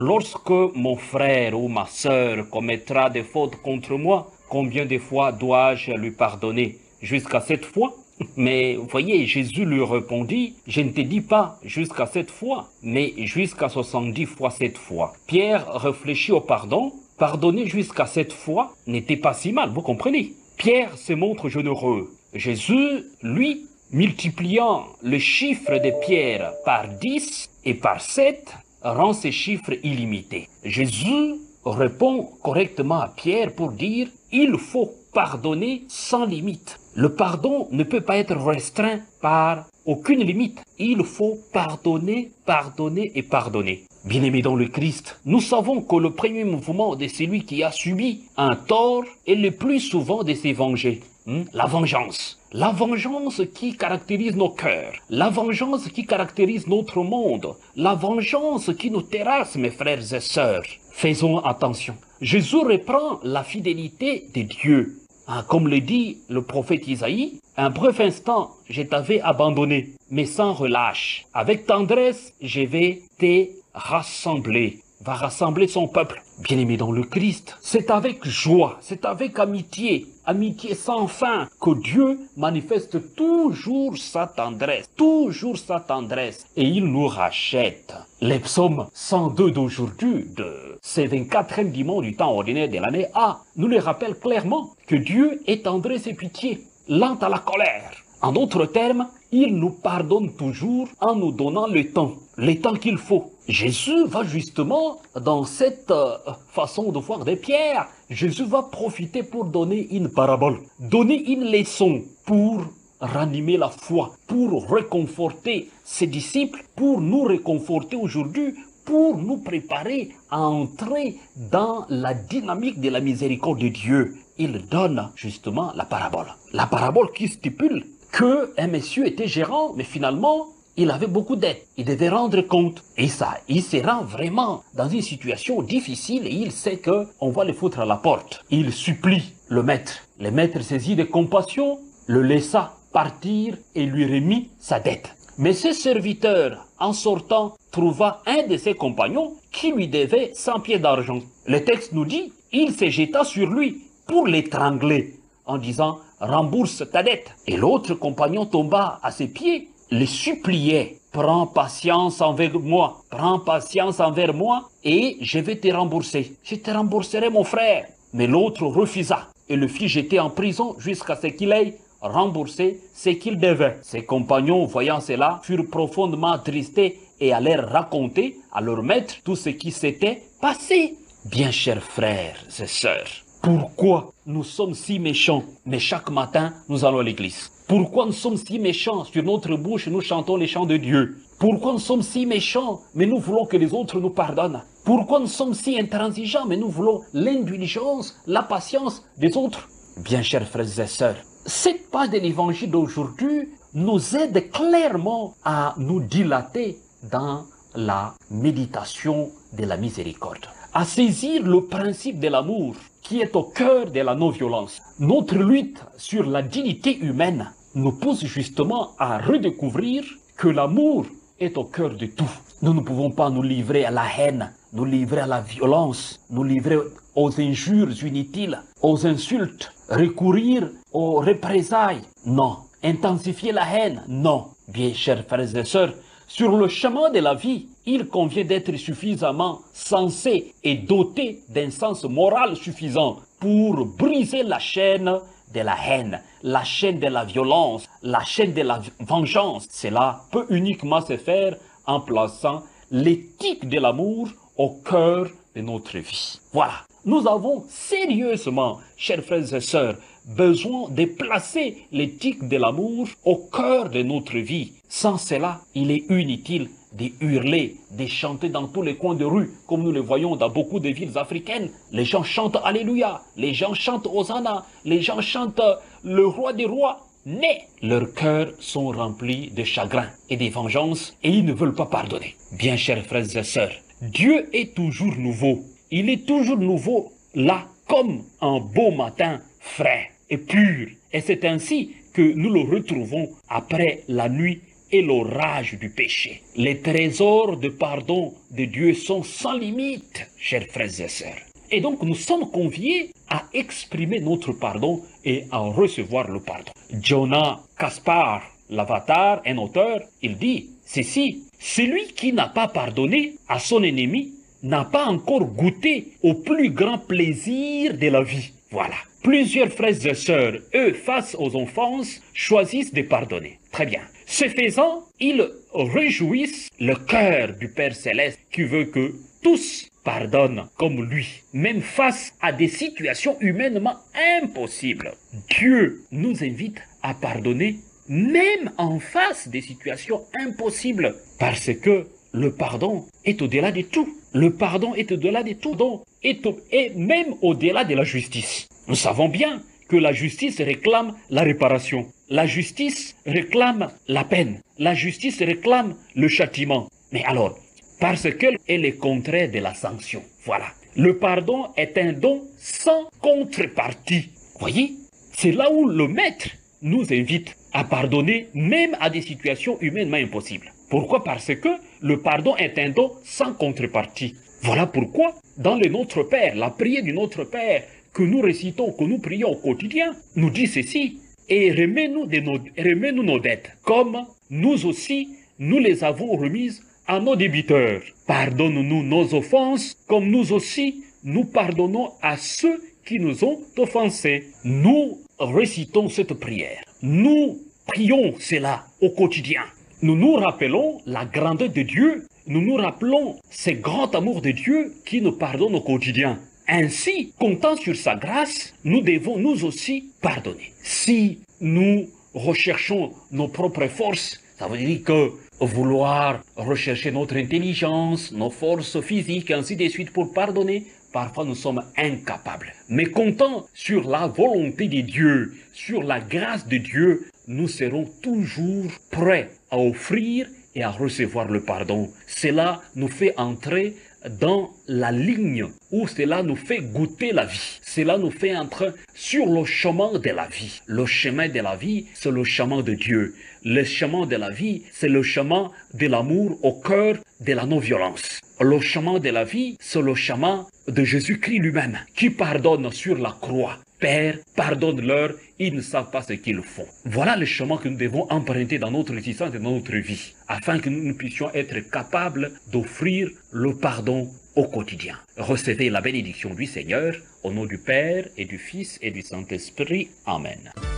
Lorsque mon frère ou ma sœur commettra des fautes contre moi, combien de fois dois-je lui pardonner? Jusqu'à 7 fois? Mais voyez, Jésus lui répondit, je ne te dis pas jusqu'à 7 fois, mais jusqu'à 70 fois 7 fois. Pierre réfléchit au pardon. Pardonner jusqu'à 7 fois n'était pas si mal, vous comprenez? Pierre se montre généreux. Jésus, lui, multipliant le chiffre de Pierre par 10 et par 7, rend ces chiffres illimités. Jésus répond correctement à Pierre pour dire il faut pardonner sans limite. Le pardon ne peut pas être restreint par aucune limite. Il faut pardonner, pardonner et pardonner. Bien-aimés dans le Christ, nous savons que le premier mouvement de celui qui a subi un tort est le plus souvent de se venger. La vengeance. La vengeance qui caractérise nos cœurs. La vengeance qui caractérise notre monde. La vengeance qui nous terrasse, mes frères et sœurs. Faisons attention. Jésus reprend la fidélité de Dieu. Comme le dit le prophète Isaïe, un bref instant, je t'avais abandonné, mais sans relâche. Avec tendresse, je vais te rassembler. Va rassembler son peuple. Bien-aimé dans le Christ, c'est avec joie, c'est avec amitié, amitié sans fin, que Dieu manifeste toujours sa tendresse, et il nous rachète. Les psaumes 102 d'aujourd'hui, de ces 24e dimanche du temps ordinaire de l'année A, nous les rappellent clairement que Dieu est tendresse et pitié, lent à la colère. En d'autres termes, il nous pardonne toujours en nous donnant le temps qu'il faut. Jésus va justement dans cette façon de voir des pierres. Jésus va profiter pour donner une parabole, donner une leçon pour ranimer la foi, pour réconforter ses disciples, pour nous réconforter aujourd'hui, pour nous préparer à entrer dans la dynamique de la miséricorde de Dieu. Il donne justement la parabole. La parabole qui stipule qu'un monsieur était gérant, mais finalement, il avait beaucoup dettes. Il devait rendre compte. Et ça, il se rend vraiment dans une situation difficile et il sait qu'on va le foutre à la porte. Il supplie le maître. Le maître, saisi de compassion, le laissa partir et lui remit sa dette. Mais ce serviteur, en sortant, trouva un de ses compagnons qui lui devait 100 pièces d'argent. Le texte nous dit, il se jeta sur lui pour l'étrangler en disant « rembourse ta dette ». Et l'autre compagnon tomba à ses pieds, le suppliait « prends patience envers moi, et je vais te rembourser. Je te rembourserai mon frère ». Mais l'autre refusa et le fit jeter en prison jusqu'à ce qu'il ait remboursé ce qu'il devait. Ses compagnons, voyant cela, furent profondément attristés et allèrent raconter à leur maître tout ce qui s'était passé. Bien chers frères et sœurs, pourquoi nous sommes si méchants, mais chaque matin nous allons à l'église? Pourquoi nous sommes si méchants? Sur notre bouche, nous chantons les chants de Dieu. Pourquoi nous sommes si méchants, mais nous voulons que les autres nous pardonnent? Pourquoi nous sommes si intransigeants, mais nous voulons l'indulgence, la patience des autres? Bien chers frères et sœurs, cette page de l'évangile d'aujourd'hui nous aide clairement à nous dilater dans la méditation de la miséricorde, à saisir le principe de l'amour qui est au cœur de la non-violence. Notre lutte sur la dignité humaine nous pousse justement à redécouvrir que l'amour est au cœur de tout. Nous ne pouvons pas nous livrer à la haine, nous livrer à la violence, nous livrer aux injures inutiles, aux insultes, recourir aux représailles. Non. Intensifier la haine. Non. Bien chers frères et sœurs, sur le chemin de la vie, il convient d'être suffisamment sensé et doté d'un sens moral suffisant pour briser la chaîne de la haine, la chaîne de la violence, la chaîne de la vengeance. Cela peut uniquement se faire en plaçant l'éthique de l'amour au cœur de notre vie. Voilà. Nous avons sérieusement, chers frères et sœurs, besoin de placer l'éthique de l'amour au cœur de notre vie. Sans cela, il est inutile de hurler, de chanter dans tous les coins de rue, comme nous le voyons dans beaucoup de villes africaines. Les gens chantent Alléluia, les gens chantent Hosanna, les gens chantent le roi des rois. Mais leurs cœurs sont remplis de chagrin et de vengeance et ils ne veulent pas pardonner. Bien chers frères et sœurs, Dieu est toujours nouveau. Il est toujours nouveau, là, comme un beau matin frais et pur. Et c'est ainsi que nous le retrouvons après la nuit et l'orage du péché. Les trésors de pardon de Dieu sont sans limite, chers frères et sœurs. Et donc nous sommes conviés à exprimer notre pardon et à recevoir le pardon. Jonah Kaspar, l'avatar, un auteur, il dit ceci: celui qui n'a pas pardonné à son ennemi n'a pas encore goûté au plus grand plaisir de la vie. Voilà. Plusieurs frères et sœurs, eux, face aux offenses, choisissent de pardonner. Très bien. Ce faisant, ils réjouissent le cœur du Père Céleste qui veut que tous pardonnent comme lui, même face à des situations humainement impossibles. Dieu nous invite à pardonner même en face des situations impossibles, parce que le pardon est au-delà de tout. Le pardon est au-delà de tout, et même au-delà de la justice. Nous savons bien que la justice réclame la réparation. La justice réclame la peine. La justice réclame le châtiment. Mais alors, parce qu'elle est contraire de la sanction. Voilà. Le pardon est un don sans contrepartie. Voyez, c'est là où le maître nous invite à pardonner même à des situations humainement impossibles. Pourquoi? Parce que le pardon est un don sans contrepartie. Voilà pourquoi, dans le Notre Père, la prière du Notre Père que nous récitons, que nous prions au quotidien, nous dit ceci: et remets-nous nos dettes, comme nous aussi, nous les avons remises à nos débiteurs. Pardonne-nous nos offenses, comme nous aussi, nous pardonnons à ceux qui nous ont offensés. Nous récitons cette prière. Nous prions cela au quotidien. Nous nous rappelons la grandeur de Dieu. Nous nous rappelons ce grand amour de Dieu qui nous pardonne au quotidien. Ainsi, comptant sur sa grâce, nous devons nous aussi pardonner. Si nous recherchons nos propres forces, ça veut dire que vouloir rechercher notre intelligence, nos forces physiques, ainsi de suite pour pardonner, parfois nous sommes incapables. Mais comptant sur la volonté de Dieu, sur la grâce de Dieu, nous serons toujours prêts à offrir et à recevoir le pardon. Cela nous fait entrer dans la ligne où cela nous fait goûter la vie. Cela nous fait entrer sur le chemin de la vie. Le chemin de la vie, c'est le chemin de Dieu. Le chemin de la vie, c'est le chemin de l'amour au cœur de la non-violence. Le chemin de la vie, c'est le chemin de Jésus-Christ lui-même, qui pardonne sur la croix. Père, pardonne-leur, ils ne savent pas ce qu'ils font. Voilà le chemin que nous devons emprunter dans notre existence et dans notre vie, afin que nous puissions être capables d'offrir le pardon au quotidien. Recevez la bénédiction du Seigneur, au nom du Père et du Fils et du Saint-Esprit. Amen.